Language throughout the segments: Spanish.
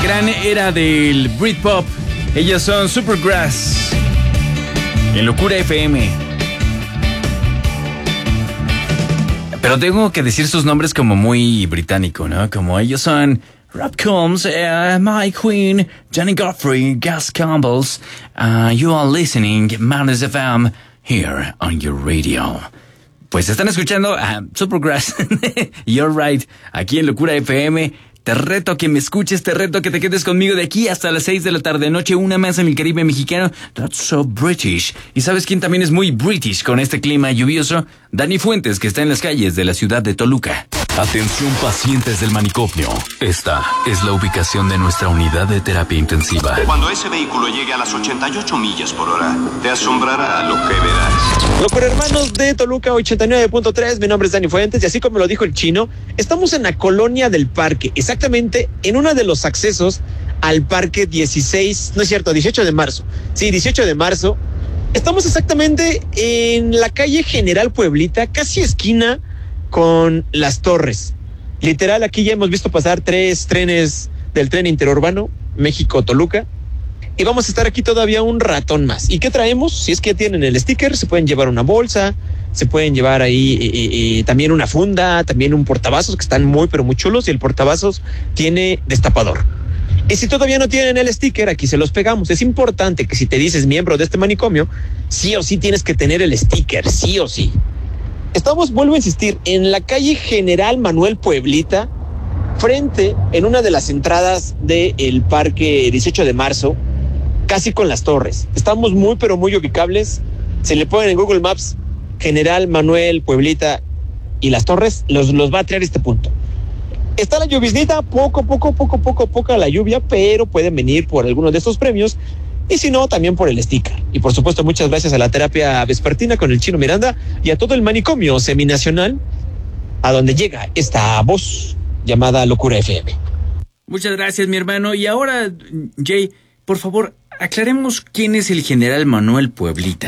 gran era del Britpop. Ellos son Supergrass en Locura FM. Pero tengo que decir sus nombres como muy británico, ¿no? Como ellos son Rob Combs, Mike Queen, Johnny Godfrey, Gus Campbells. You are listening Madness FM here on your radio. Pues están escuchando a Supergrass. You're right. Aquí en Locura FM. Te reto a que me escuches, te reto a que te quedes conmigo de aquí hasta las 6 de la tarde noche, una más en el Caribe mexicano. That's so British. ¿Y sabes quién también es muy British con este clima lluvioso? Dani Fuentes, que está en las calles de la ciudad de Toluca. Atención pacientes del manicomio. Esta es la ubicación de nuestra unidad de terapia intensiva. Cuando ese vehículo llegue a las 88 millas por hora, te asombrará lo que verás. Locura hermanos de Toluca 89.3, mi nombre es Dani Fuentes y así como lo dijo el chino, estamos en la colonia del Parque, exactamente en uno de los accesos al Parque 18 de marzo. Sí, 18 de marzo. Estamos exactamente en la calle General Pueblita, casi esquina con Las Torres. Literal, aquí ya hemos visto pasar 3 trenes del tren interurbano México-Toluca y vamos a estar aquí todavía un ratón más. ¿Y qué traemos? Si es que tienen el sticker, se pueden llevar una bolsa, se pueden llevar ahí también una funda, también un portavasos que están muy pero muy chulos y el portavasos tiene destapador. Y si todavía no tienen el sticker, aquí se los pegamos. Es importante que si te dices miembro de este manicomio, sí o sí tienes que tener el sticker, sí o sí. Estamos, vuelvo a insistir, en la calle General Manuel Pueblita, frente en una de las entradas del Parque 18 de marzo, casi con Las Torres. Estamos muy, pero muy ubicables. Se le ponen en Google Maps General Manuel Pueblita y Las Torres, los va a traer este punto. Está la lluviznita, poco la lluvia, pero pueden venir por alguno de estos premios. Y si no, también por el sticker. Y por supuesto, muchas gracias a la terapia vespertina con el Chino Miranda y a todo el manicomio seminacional a donde llega esta voz llamada Locura FM. Muchas gracias, mi hermano. Y ahora, Jay, por favor, aclaremos quién es el General Manuel Pueblita.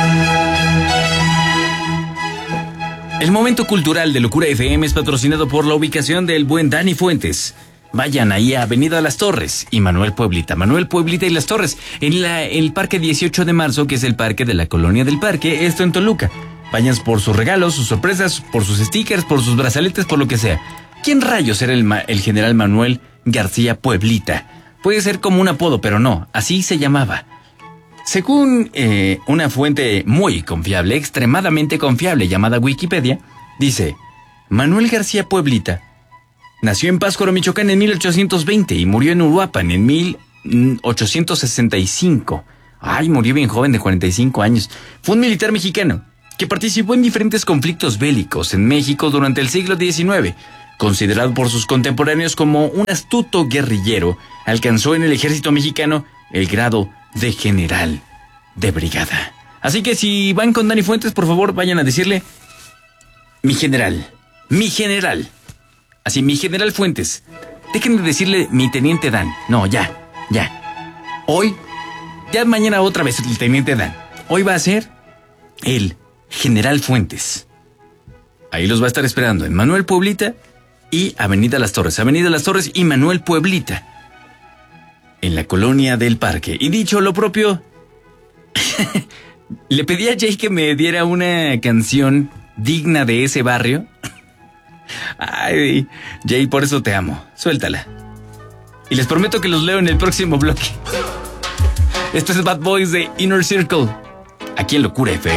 El momento cultural de Locura FM es patrocinado por la ubicación del buen Dani Fuentes. Vayan ahí a Avenida Las Torres y Manuel Pueblita y Las Torres, en el Parque 18 de marzo, que es el parque de la Colonia del Parque, esto en Toluca. Vayan por sus regalos, sus sorpresas, por sus stickers, por sus brazaletes, por lo que sea. ¿Quién rayos era el General Manuel García Pueblita? Puede ser como un apodo, pero no, así se llamaba. Según una fuente muy confiable, extremadamente confiable, llamada Wikipedia, dice: Manuel García Pueblita nació en Pátzcuaro, Michoacán en 1820 y murió en Uruapan en 1865. Ay, murió bien joven, de 45 años. Fue un militar mexicano que participó en diferentes conflictos bélicos en México durante el siglo XIX. Considerado por sus contemporáneos como un astuto guerrillero, alcanzó en el ejército mexicano el grado de general de brigada. Así que si van con Dani Fuentes, por favor, vayan a decirle: mi general. Así, mi general Fuentes. Déjenme decirle mi teniente Dan. No, ya. Hoy, ya mañana otra vez el teniente Dan. Hoy va a ser el general Fuentes. Ahí los va a estar esperando en Manuel Pueblita y Avenida Las Torres. Avenida Las Torres y Manuel Pueblita, en la Colonia del Parque. Y dicho lo propio, le pedí a Jay que me diera una canción digna de ese barrio. Ay, Jay, por eso te amo. Suéltala. Y les prometo que los leo en el próximo bloque. Esto es Bad Boys de Inner Circle, aquí en Locura FM.